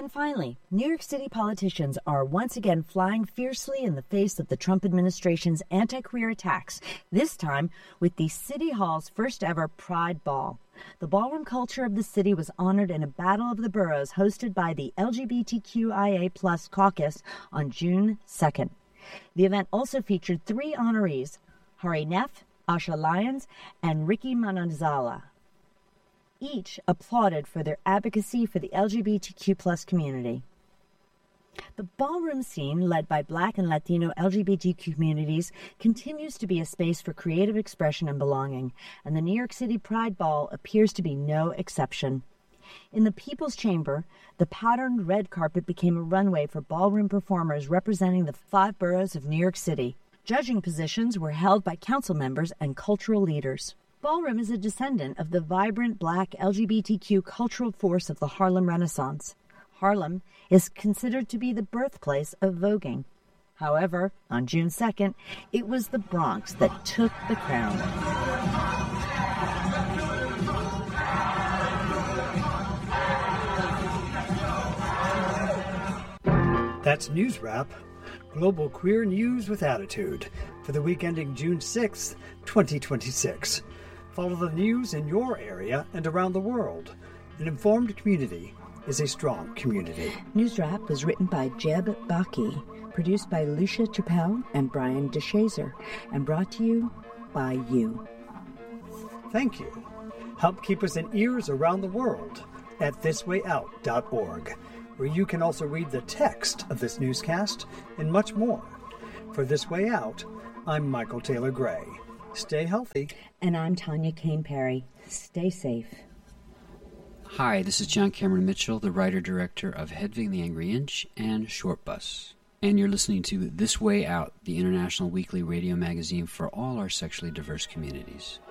And finally, New York City politicians are once again flying fiercely in the face of the Trump administration's anti-queer attacks, this time with the City Hall's first ever Pride Ball. The ballroom culture of the city was honored in a Battle of the Boroughs hosted by the LGBTQIA+ caucus on June 2nd. The event also featured 3 honorees, Hari Neff, Asha Lyons, and Ricky Mananzala. Each applauded for their advocacy for the LGBTQ+ community. The ballroom scene, led by Black and Latino LGBTQ communities, continues to be a space for creative expression and belonging, and the New York City Pride Ball appears to be no exception. In the People's Chamber, the patterned red carpet became a runway for ballroom performers representing the 5 boroughs of New York City. Judging positions were held by council members and cultural leaders. Ballroom is a descendant of the vibrant Black LGBTQ cultural force of the Harlem Renaissance. Harlem is considered to be the birthplace of voguing. However, on June 2nd, it was the Bronx that took the crown. That's News Wrap, global queer news with attitude, for the week ending June 6th, 2026. Follow the news in your area and around the world. An informed community is a strong community. News Wrap was written by Jeb Baki, produced by Lucia Chappelle and Brian DeShazer, and brought to you by you. Thank you. Help keep us in ears around the world at thiswayout.org, where you can also read the text of this newscast and much more. For This Way Out, I'm Michael Taylor Gray. Stay healthy. And I'm Tanya Kane Perry. Stay safe. Hi, this is John Cameron Mitchell, the writer-director of Hedwig and the Angry Inch and Short Bus. And you're listening to This Way Out, the international weekly radio magazine for all our sexually diverse communities.